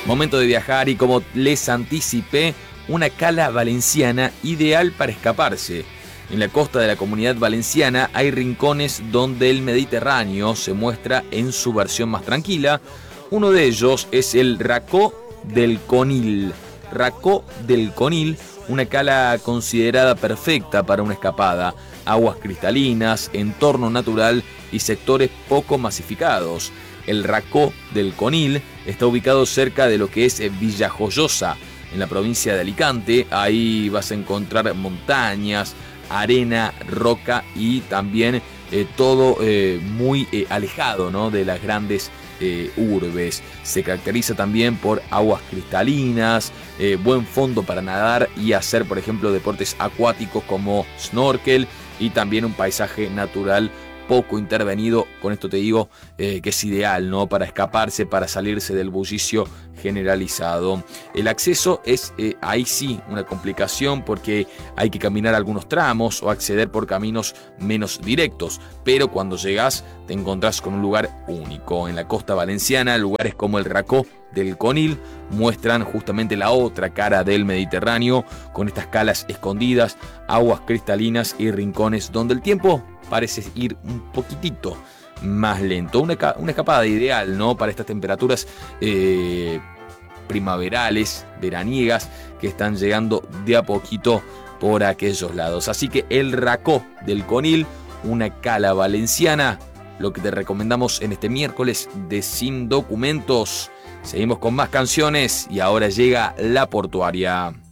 Momento de viajar y, como les anticipé, una cala valenciana ideal para escaparse. En la costa de la Comunidad Valenciana hay rincones donde el Mediterráneo se muestra en su versión más tranquila. Uno de ellos es el Racó del Conil. Racó del Conil, una cala considerada perfecta para una escapada. Aguas cristalinas, entorno natural y sectores poco masificados. El Racó del Conil está ubicado cerca de lo que es Villajoyosa, en la provincia de Alicante. Ahí vas a encontrar montañas, arena, roca y también todo muy alejado, ¿no?, de las grandes urbes. Se caracteriza también por aguas cristalinas, buen fondo para nadar y hacer, por ejemplo, deportes acuáticos como snorkel, y también un paisaje natural poco intervenido. Con esto te digo que es ideal, ¿no?, para escaparse, para salirse del bullicio generalizado. El acceso es ahí sí una complicación, porque hay que caminar algunos tramos o acceder por caminos menos directos, pero cuando llegas te encontrás con un lugar único. En la costa valenciana, lugares como el Racó del Conil muestran justamente la otra cara del Mediterráneo, con estas calas escondidas, aguas cristalinas y rincones donde el tiempo parece ir un poquitito más lento. Una escapada ideal, ¿no?, para estas temperaturas primaverales, veraniegas, que están llegando de a poquito por aquellos lados. Así que el Racó del Conil, una cala valenciana, lo que te recomendamos en este miércoles de Sin Documentos. Seguimos con más canciones y ahora llega La Portuaria.